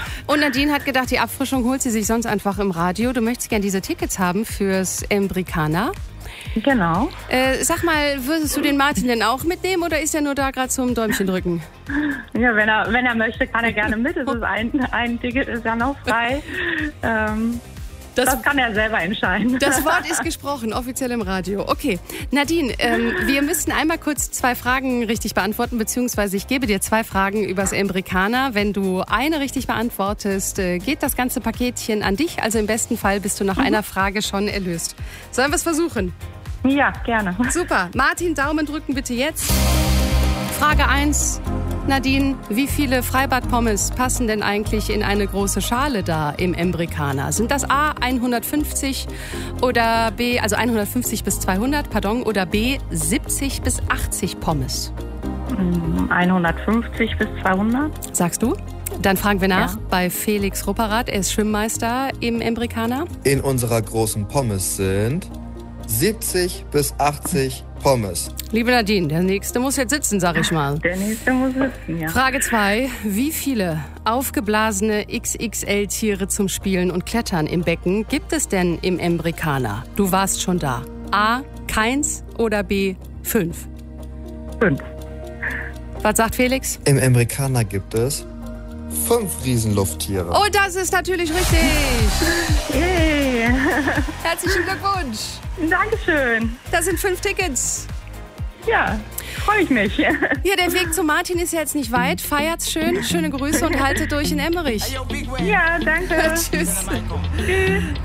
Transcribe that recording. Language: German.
Und Nadine hat gedacht, die Abfrischung holt sie sich sonst einfach im Radio. Du möchtest gerne diese Tickets haben fürs Embricana. Genau. Sag mal, würdest du den Martin denn auch mitnehmen oder ist er nur da gerade zum Däumchen drücken? Ja, wenn er möchte, kann er gerne mit. Es ist ein Ticket ist ja noch frei. Das kann er selber entscheiden. Das Wort ist gesprochen, offiziell im Radio. Okay, Nadine, wir müssten einmal kurz 2 Fragen richtig beantworten, beziehungsweise ich gebe dir 2 Fragen übers Embricana. Wenn du eine richtig beantwortest, geht das ganze Paketchen an dich. Also im besten Fall bist du nach einer Frage schon erlöst. Sollen wir es versuchen? Ja, gerne. Super. Martin, Daumen drücken bitte jetzt. Frage 1. Nadine, wie viele Freibad-Pommes passen denn eigentlich in eine große Schale da im Embricana? Sind das A 150 oder B, also 150 bis 200, pardon, oder B 70 bis 80 Pommes? 150 bis 200. Sagst du? Dann fragen wir nach bei Felix Rupperath. Er ist Schwimmmeister im Embricana. In unserer großen Pommes sind 70 bis 80 Pommes. Liebe Nadine, der Nächste muss jetzt sitzen, sag ich mal. Der Nächste muss sitzen, ja. Frage 2. Wie viele aufgeblasene XXL-Tiere zum Spielen und Klettern im Becken gibt es denn im Embricana? Du warst schon da. A. Keins oder B. 5? 5. Was sagt Felix? Im Embricana gibt es 5 Riesenlufttiere. Oh, das ist natürlich richtig. Yay. Herzlichen Glückwunsch. Dankeschön. Das sind 5 Tickets. Ja, freue ich mich. Ja, der Weg zu Martin ist jetzt nicht weit. Feiert's schön, schöne Grüße und haltet durch in Emmerich. Ja, danke. Tschüss. Tschüss.